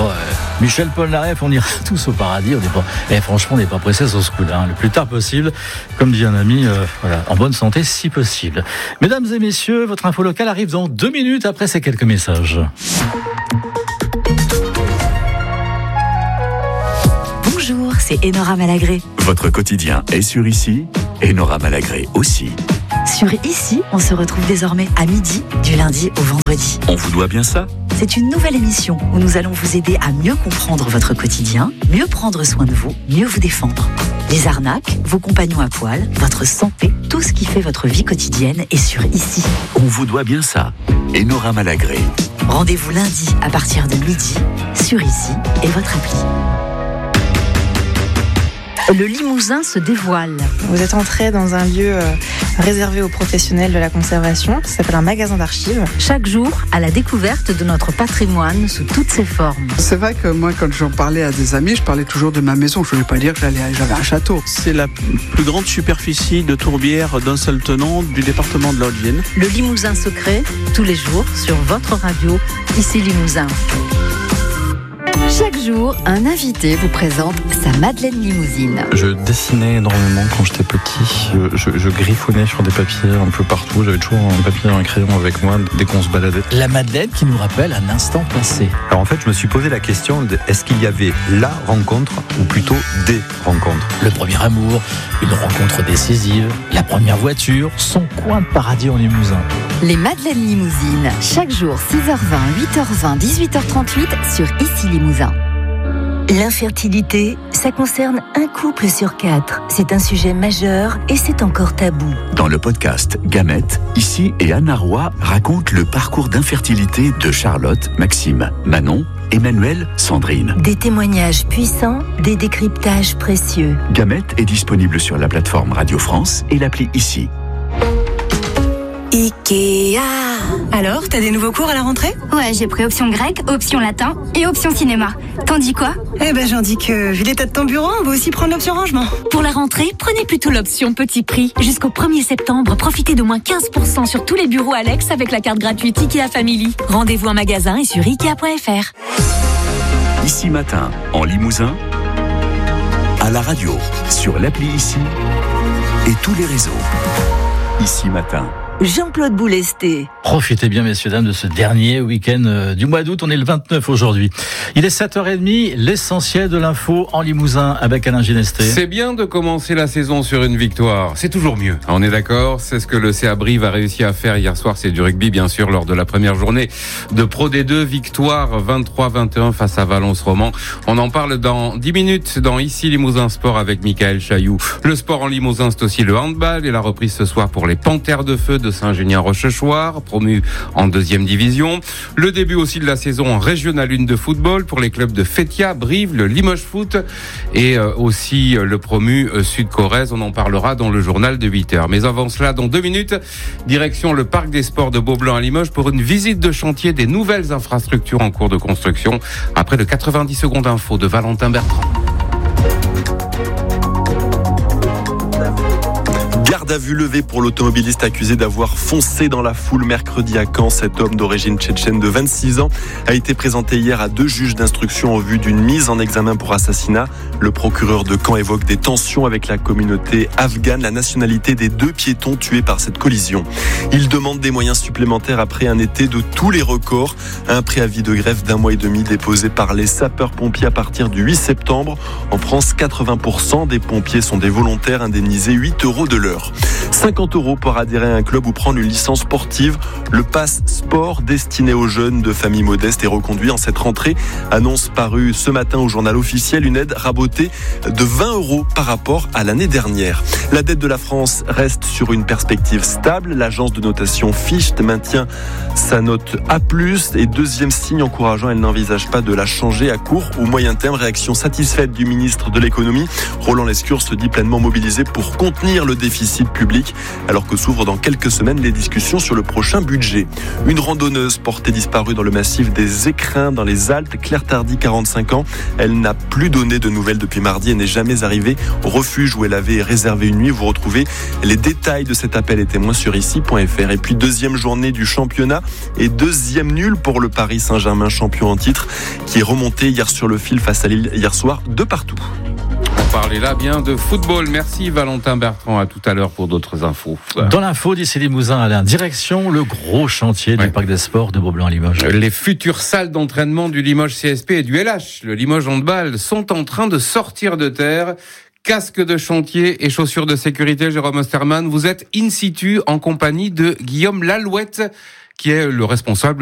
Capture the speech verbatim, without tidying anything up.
Oh, euh, Michel Polnareff, on ira tous au paradis. On n'est pas, eh, franchement, on n'est pas pressé sur ce coup-là. Hein. Le plus tard possible, comme dit un ami, euh, voilà, en bonne santé si possible. Mesdames et messieurs, votre info locale arrive dans deux minutes après ces quelques messages. Bonjour, c'est Enora Malagré. Votre quotidien est sur Ici, Enora Malagré aussi. Sur Ici, on se retrouve désormais à midi, du lundi au vendredi. On vous doit bien ça ? C'est une nouvelle émission où nous allons vous aider à mieux comprendre votre quotidien, mieux prendre soin de vous, mieux vous défendre. Les arnaques, vos compagnons à poil, votre santé, tout ce qui fait votre vie quotidienne est sur Ici. On vous doit bien ça, Enora Malagré. Rendez-vous lundi à partir de midi sur Ici et votre appli. Le Limousin se dévoile. Vous êtes entré dans un lieu euh, réservé aux professionnels de la conservation. Ça s'appelle un magasin d'archives. Chaque jour, à la découverte de notre patrimoine sous toutes ses formes. C'est vrai que moi, quand j'en parlais à des amis, je parlais toujours de ma maison. Je ne voulais pas dire que j'allais, j'avais un château. C'est la plus grande superficie de tourbière d'un seul tenant du département de la Haute-Vienne. Le Limousin secret, tous les jours sur votre radio, Ici Limousin. Chaque jour, un invité vous présente sa Madeleine Limousine. Je dessinais énormément quand j'étais petit. Je, je, je griffonnais sur des papiers un peu partout. J'avais toujours un papier et un crayon avec moi dès qu'on se baladait. La Madeleine qui nous rappelle un instant passé. Alors en fait, je me suis posé la question de est-ce qu'il y avait la rencontre ou plutôt des rencontres ? Le premier amour, une rencontre décisive, la première voiture, son coin de paradis en Limousin. Les Madeleines Limousines, chaque jour six heures vingt, huit heures vingt, dix-huit heures trente-huit sur Ici Limousin. L'infertilité, ça concerne un couple sur quatre. C'est un sujet majeur et c'est encore tabou. Dans le podcast Gamètes, Ici et Anna Roy racontent le parcours d'infertilité de Charlotte, Maxime, Manon, Emmanuel, Sandrine. Des témoignages puissants, des décryptages précieux. Gamètes est disponible sur la plateforme Radio France et l'appli Ici. Ikea. Alors, t'as des nouveaux cours à la rentrée ? Ouais, j'ai pris option grec, option latin et option cinéma. T'en dis quoi ? Eh ben, j'en dis que, vu l'état de ton bureau, on va aussi prendre l'option rangement. Pour la rentrée, prenez plutôt l'option petit prix. Jusqu'au premier septembre, profitez d'au moins quinze pour cent sur tous les bureaux Alex avec la carte gratuite Ikea Family. Rendez-vous en magasin et sur ikea point f r. Ici Matin, en Limousin, à la radio, sur l'appli Ici et tous les réseaux. Ici Matin. Jean-Claude Boulesté. Profitez bien, messieurs, dames, de ce dernier week-end du mois d'août. On est le vingt-neuf aujourd'hui. Il est sept heures trente, l'essentiel de l'info en Limousin avec Alain Ginesté. C'est bien de commencer la saison sur une victoire. C'est toujours mieux. On est d'accord. C'est ce que le C A Brive a réussi à faire hier soir. C'est du rugby, bien sûr, lors de la première journée de Pro D deux. Victoire vingt-trois vingt et un face à Valence-Roman. On en parle dans dix minutes dans Ici Limousin Sport avec Michael Chailloux. Le sport en Limousin, c'est aussi le handball et la reprise ce soir pour les Panthères de Feu de Saint-Génial-Rochechouart, promu en deuxième division. Le début aussi de la saison en Régional un de football pour les clubs de Fétia, Brive, le Limoges Foot et euh, aussi euh, le promu euh, Sud-Corrèze. On en parlera dans le journal de huit heures. Mais avant cela, dans deux minutes, direction le parc des sports de Beaublanc à Limoges pour une visite de chantier des nouvelles infrastructures en cours de construction. Après le quatre-vingt-dix secondes info de Valentin Bertrand. Garde à vue levée pour l'automobiliste accusé d'avoir foncé dans la foule mercredi à Caen. Cet homme d'origine tchétchène de vingt-six ans a été présenté hier à deux juges d'instruction en vue d'une mise en examen pour assassinat. Le procureur de Caen évoque des tensions avec la communauté afghane, la nationalité des deux piétons tués par cette collision. Il demande des moyens supplémentaires après un été de tous les records. Un préavis de grève d'un mois et demi déposé par les sapeurs-pompiers à partir du huit septembre. En France, quatre-vingts pour cent des pompiers sont des volontaires indemnisés huit euros de l'heure. cinquante euros pour adhérer à un club ou prendre une licence sportive. Le pass sport destiné aux jeunes de familles modestes est reconduit en cette rentrée. Annonce parue ce matin au journal officiel, une aide rabotée de vingt euros par rapport à l'année dernière. La dette de la France reste sur une perspective stable. L'agence de notation Fitch maintient sa note A plus, et deuxième signe encourageant, elle n'envisage pas de la changer à court ou moyen terme. Réaction satisfaite du ministre de l'économie. Roland Lescure se dit pleinement mobilisé pour contenir le déficit déficit public, alors que s'ouvrent dans quelques semaines les discussions sur le prochain budget. Une randonneuse portée disparue dans le massif des Écrins dans les Alpes, Claire Tardy, quarante-cinq ans. Elle n'a plus donné de nouvelles depuis mardi et n'est jamais arrivée au refuge où elle avait réservé une nuit. Vous retrouvez les détails de cet appel et témoins sur ici point f r. Et puis deuxième journée du championnat et deuxième nul pour le Paris Saint-Germain, champion en titre, qui est remonté hier sur le fil face à Lille hier soir de partout. On parlait là bien de football. Merci Valentin Bertrand. À tout à l'heure pour d'autres infos. Dans l'info d'ici Limousin, Alain, direction le gros chantier du ouais. Parc des Sports de Beaublanc à Limoges. Les futures salles d'entraînement du Limoges C S P et du L H, le Limoges Handball, sont en train de sortir de terre. Casque de chantier et chaussures de sécurité, Jérôme Osterman. Vous êtes in situ en compagnie de Guillaume Lalouette, qui est le responsable